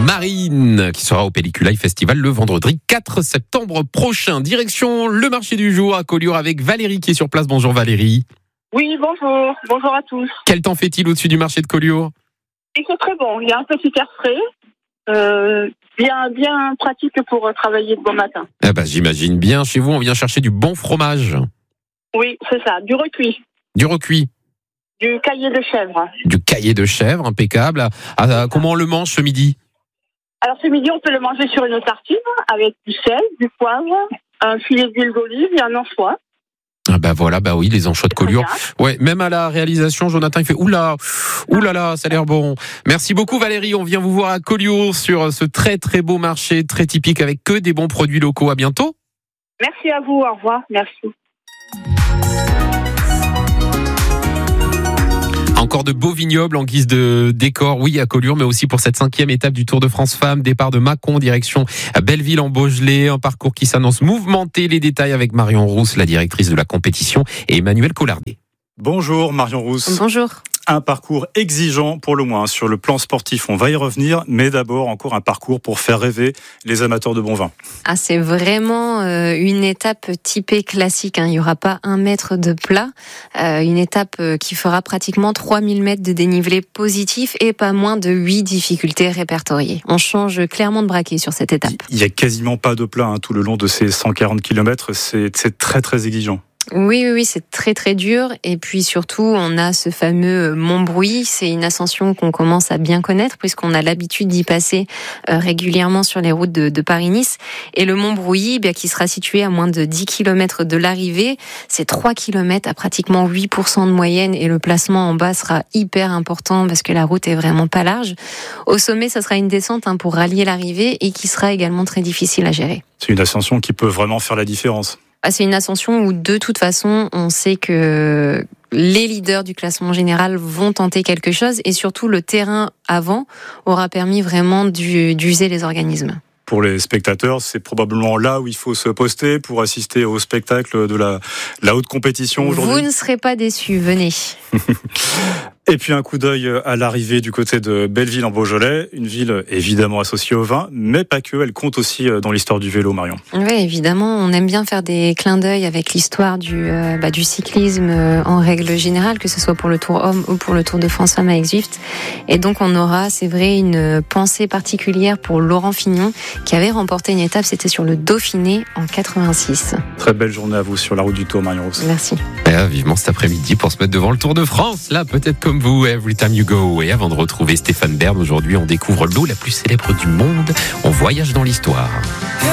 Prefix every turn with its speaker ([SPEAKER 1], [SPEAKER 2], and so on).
[SPEAKER 1] Marine, qui sera au Pelliculae Festival le vendredi 4 septembre prochain. Direction le marché du jour à Collioure avec Valérie qui est sur place. Bonjour Valérie.
[SPEAKER 2] Oui, bonjour. Bonjour à tous.
[SPEAKER 1] Quel temps fait-il au-dessus du marché de Collioure ?
[SPEAKER 2] Il fait très bon. Il y a un petit air frais. Bien pratique pour travailler de bon matin.
[SPEAKER 1] J'imagine bien. Chez vous, on vient chercher du bon fromage.
[SPEAKER 2] Oui, c'est ça. Du recuit.
[SPEAKER 1] Du recuit.
[SPEAKER 2] Du caillé de chèvre.
[SPEAKER 1] Du caillé de chèvre, impeccable. Comment on le mange ce midi ?
[SPEAKER 2] Alors ce midi, on peut le manger sur une tartine avec du sel, du poivre, un filet d'huile d'olive et un anchois.
[SPEAKER 1] Oui, les anchois de Collioure. Ouais, même à la réalisation, Jonathan, il fait oula, ça a l'air bon. Merci beaucoup Valérie, on vient vous voir à Collioure sur ce très très beau marché, très typique avec que des bons produits locaux. À bientôt.
[SPEAKER 2] Merci à vous, au revoir, merci.
[SPEAKER 1] Encore de beaux vignobles en guise de décor, oui, à Collioure, mais aussi pour cette 5e étape du Tour de France Femmes. Départ de Mâcon, direction Belleville en Beaujolais. Un parcours qui s'annonce mouvementé. Les détails avec Marion Rousse, la directrice de la compétition, et Emmanuel Collardet.
[SPEAKER 3] Bonjour Marion Rousse.
[SPEAKER 4] Bonjour.
[SPEAKER 3] Un parcours exigeant pour le moins sur le plan sportif, on va y revenir, mais d'abord encore un parcours pour faire rêver les amateurs de bon vin.
[SPEAKER 4] C'est vraiment une étape typée classique, Il n'y aura pas 1 mètre de plat, une étape qui fera pratiquement 3000 mètres de dénivelé positif et pas moins de 8 difficultés répertoriées. On change clairement de braquet sur cette étape.
[SPEAKER 3] Il n'y a quasiment pas de plat tout le long de ces 140 km, c'est très très exigeant.
[SPEAKER 4] Oui, c'est très très dur. Et puis surtout, on a ce fameux Montbrouilly. C'est une ascension qu'on commence à bien connaître puisqu'on a l'habitude d'y passer régulièrement sur les routes de Paris-Nice. Et le Montbrouilly, qui sera situé à moins de 10 km de l'arrivée, c'est 3 km à pratiquement 8% de moyenne et le placement en bas sera hyper important parce que la route est vraiment pas large. Au sommet, ça sera une descente pour rallier l'arrivée et qui sera également très difficile à gérer.
[SPEAKER 3] C'est une ascension qui peut vraiment faire la différence.
[SPEAKER 4] C'est une ascension où de toute façon, on sait que les leaders du classement général vont tenter quelque chose et surtout le terrain avant aura permis vraiment d'user les organismes.
[SPEAKER 3] Pour les spectateurs, c'est probablement là où il faut se poster pour assister au spectacle de la haute compétition aujourd'hui.
[SPEAKER 4] Vous ne serez pas déçus, venez.
[SPEAKER 3] Et puis un coup d'œil à l'arrivée du côté de Belleville en Beaujolais, une ville évidemment associée au vin, mais pas que, elle compte aussi dans l'histoire du vélo, Marion.
[SPEAKER 4] Oui, évidemment, on aime bien faire des clins d'œil avec l'histoire du cyclisme en règle générale, que ce soit pour le Tour Homme ou pour le Tour de France Femmes avec Zwift. Et donc on aura, c'est vrai, une pensée particulière pour Laurent Fignon, qui avait remporté une étape, c'était sur le Dauphiné en 86.
[SPEAKER 3] Très belle journée à vous sur la route du Tour, Marion Rousse.
[SPEAKER 4] Merci.
[SPEAKER 1] Vivement cet après-midi pour se mettre devant le Tour de France, là peut-être comme vous, Every Time You Go Away. Avant de retrouver Stéphane Bern, aujourd'hui on découvre l'eau la plus célèbre du monde, on voyage dans l'histoire.